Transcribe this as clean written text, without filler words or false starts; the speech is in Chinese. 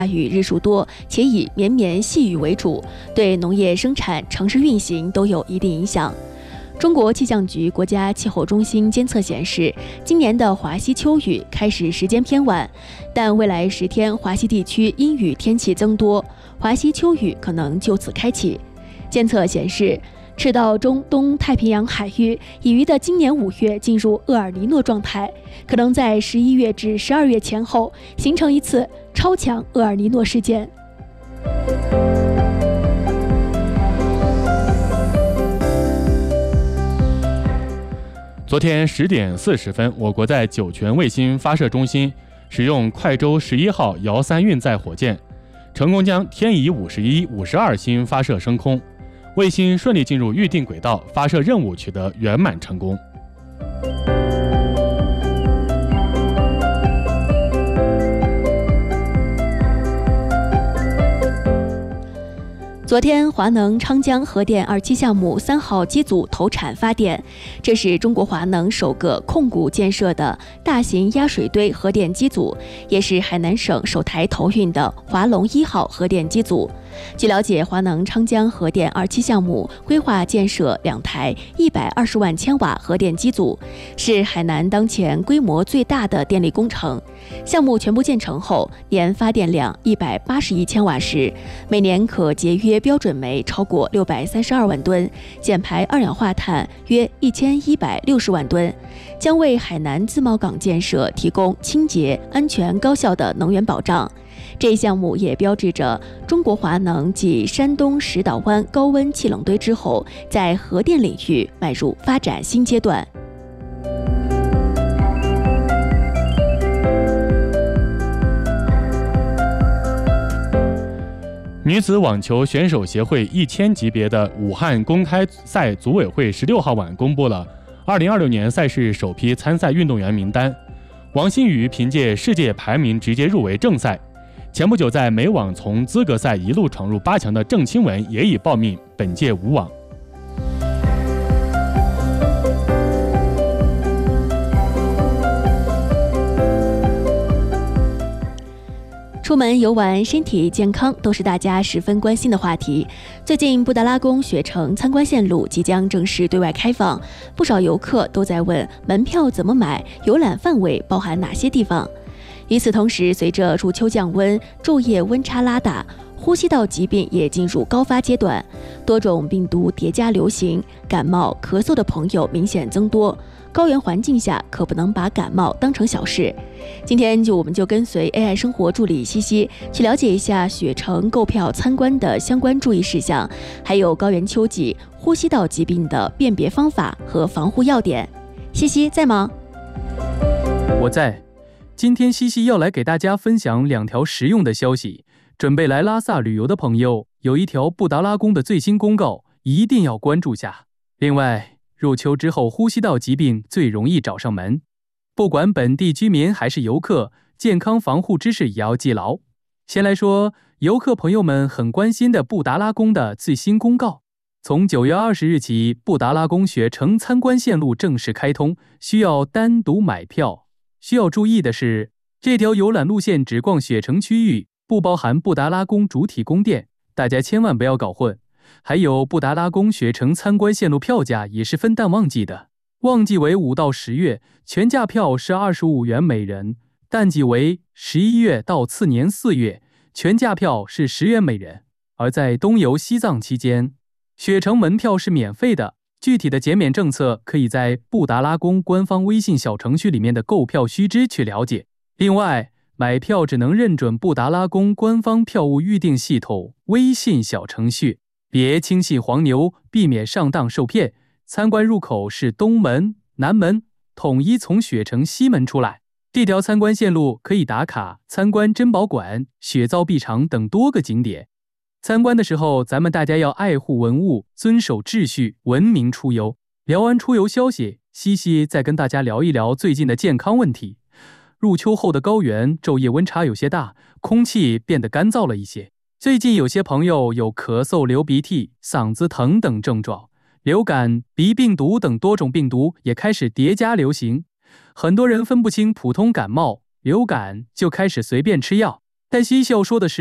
雨日数多，且以绵绵细雨为主，对农业生产、城市运行都有一定影响。中国气象局国家气候中心监测显示，今年的华西秋雨开始时间偏晚，但未来10天华西地区阴雨天气增多，华西秋雨可能就此开启。监测显示，赤道中东太平洋海域已于的今年5月进入厄尔尼诺状态，可能在11月至12月前后形成一次超强厄尔尼诺事件。 昨天10点40分，我国在酒泉卫星发射中心使用快舟11号遥3运载火箭，成功将天乙51、52星发射升空。卫星顺利进入预定轨道，发射任务取得圆满成功。 昨天，华能昌江核电2期项目3号机组投产发电，这是中国华能首个控股建设的大型压水堆核电机组，也是海南省首台投运的华龙1号核电机组。据了解，华能昌江核电2期项目规划建设2台120万千瓦核电机组，是海南当前规模最大的电力工程。项目全部建成后，年发电量180亿千瓦时，每年可节约标准煤超过632万吨，减排二氧化碳约1160万吨，将为海南自贸港建设提供清洁、安全、高效的能源保障。这一项目也标志着中国华能继山东石岛湾高温气冷堆之后，在核电领域迈入发展新阶段。 女子网球选手协会1000级别的武汉公开赛组委会16号晚公布了2026年赛事首批参赛运动员名单。王欣宇凭借世界排名直接入围正赛。前不久在美网从资格赛一路闯入8强的郑钦文也已报名本届武网。 出门游玩，身体健康都是大家十分关心的话题。最近布达拉宫雪城参观线路即将正式对外开放，不少游客都在问门票怎么买，游览范围包含哪些地方。与此同时，随着入秋降温，昼夜温差拉大，呼吸道疾病也进入高发阶段，多种病毒叠加流行，感冒、咳嗽的朋友明显增多。高原环境下可不能把感冒当成小事。今天我们就跟随 AI 生活助理西西去了解一下雪城购票参观的相关注意事项，还有高原秋季呼吸道疾病的辨别方法和防护要点。西西在吗？ 我在。今天西西要来给大家分享2条实用的消息。准备来拉萨旅游的朋友，有一条布达拉宫的最新公告，一定要关注下。另外，入秋之后呼吸道疾病最容易找上门，不管本地居民还是游客，健康防护知识也要记牢。先来说游客朋友们很关心的布达拉宫的最新公告。从9月20日起，布达拉宫雪城参观线路正式开通，需要单独买票。需要注意的是，这条游览路线只逛雪城区域，不包含布达拉宫主体宫殿，大家千万不要搞混。还有布达拉宫雪城参观线路票价也是分淡旺季的，旺季为5到10月，全价票是25元每人；淡季为11月到次年4月，全价票是10元每人。而在东游西藏期间，雪城门票是免费的。具体的减免政策可以在布达拉宫官方微信小程序里面的购票须知去了解。另外，买票只能认准布达拉宫官方票务预订系统微信小程序，别轻信黄牛，避免上当受骗。参观入口是东门、南门，统一从雪城西门出来。这条参观线路可以打卡参观珍宝馆、雪造壁场等多个景点。参观的时候，咱们大家要爱护文物，遵守秩序，文明出游。聊完出游消息，西西再跟大家聊一聊最近的健康问题。入秋后的高原昼夜温差有些大，空气变得干燥了一些。最近有些朋友有咳嗽、流鼻涕、嗓子疼等症状，流感、鼻病毒等多种病毒也开始叠加流行。很多人分不清普通感冒、流感就开始随便吃药。 黛西笑说的是。